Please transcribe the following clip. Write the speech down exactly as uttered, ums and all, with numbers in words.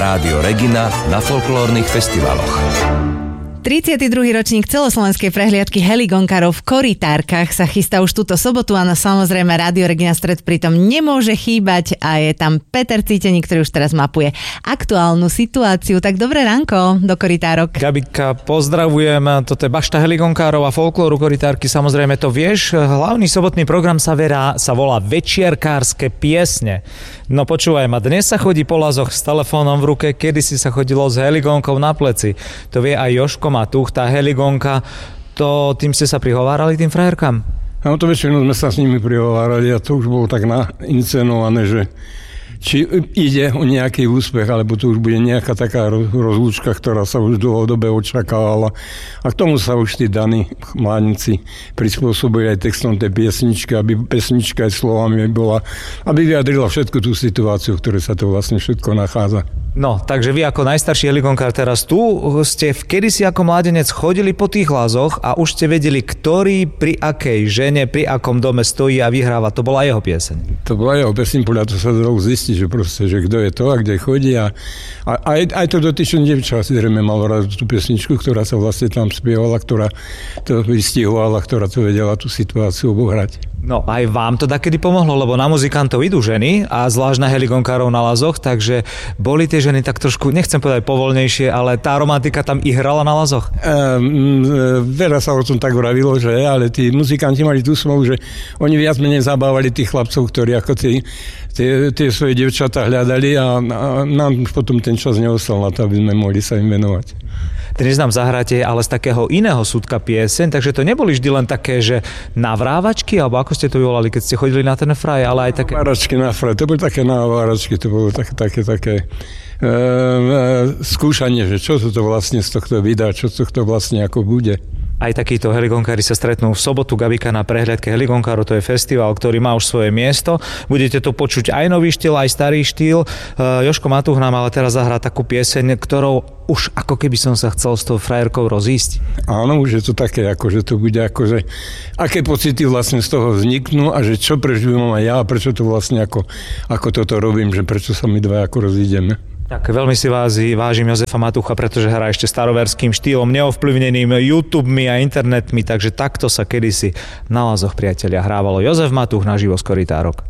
Rádio Regina na folklórnych festivaloch. tridsiaty druhý ročník celoslovenskej prehliadky heligonkárov v Korytárkach sa chystá už túto sobotu a no samozrejme Rádio Regina Stred pritom nemôže chýbať a je tam Peter Cíteník, ktorý už teraz mapuje aktuálnu situáciu. Tak dobré ránko do Korytárok. Gabika, pozdravujem. Toto je bašta heligonkárov a folklóru Korytárky, samozrejme to vieš. Hlavný sobotný program sa, verá, sa volá Večierkárske piesne. No počúvaj ma, dnes sa chodí po lazoch s telefónom v ruke, kedysi sa chodilo s heligonkou na pleci. To vie aj Jožko Matuch, tá heligonka, to tým ste sa prihovárali tým frajerkám? No to väčšinou sme sa s nimi prihovárali a to už bolo tak naincenované, že či ide o nejaký úspech, alebo to už bude nejaká taká rozlúčka, ktorá sa už dlhodobé očakávala. A k tomu sa už tí daní mládenci prispôsobili aj textom tej piesničky, aby pesnička aj slovami bola, aby vyjadrila všetku tú situáciu, v ktorej sa to vlastne všetko nachádza. No, takže vy ako najstarší heligonkár teraz tu ste v kedysi ako mládenec chodili po tých lázoch a už ste vedeli, ktorý pri akej žene, pri akom dome stojí a vyhráva. To bola jeho pieseň. To bola jeho pieseň, podľa to sa dalo zistiť, že proste, že kto je to a kde chodí a, a aj, aj to dotyčné dievča si zrejme malo rád tú piesničku, ktorá sa vlastne tam spievala, ktorá to vystihovala, ktorá to vedela tú situáciu obohrať. No, aj vám to takedy pomohlo, lebo na muzikantov idú ženy a zvlášť na heligonkárov na lazoch, takže boli tie ženy tak trošku, nechcem povedať povolnejšie, ale tá romantika tam i hrala na lazoch? Um, veľa sa o tom tak vravilo, že ale tí muzikanti mali tú smolu, že oni viac menej zabávali tých chlapcov, ktorí ako tí, tie, tie svoje dievčatá hľadali a, a nám už potom ten čas neostal na to, aby sme mohli sa im venovať. Dnes nám zahráte ale z takého iného súdka pieseň, takže to neboli vždy len také, že navrávačky, alebo ako ste to vyvolali, keď ste chodili na ten fraj, ale aj také... Náváračky na fraj, to boli také náváračky, to bolo také, také, také e, e, skúšanie, že čo to vlastne z tohto vydá, čo z tohto vlastne ako bude. Aj takíto heligonkári sa stretnú v sobotu, Gabika, na prehliadke heligonkárov, to je festival, ktorý má už svoje miesto. Budete to počuť aj nový štýl, aj starý štýl. Uh, Jožko Matuch nám ale teraz zahrá takú pieseň, ktorou už ako keby som sa chcel s tou frajerkou rozísť. Áno, už je to také, ako že to bude akože, aké pocity vlastne z toho vzniknú a že čo prežívam aj ja a prečo to vlastne ako, ako toto robím, že prečo sa my dva ako rozídeme. Tak veľmi si váži, vážim Jozefa Matucha, pretože hrá ešte staroverským štýlom, neovplyvneným YouTubemi a internetmi, takže takto sa kedysi na lazoch, priatelia, hrávalo Jozef Matuch naživo z Korytárok.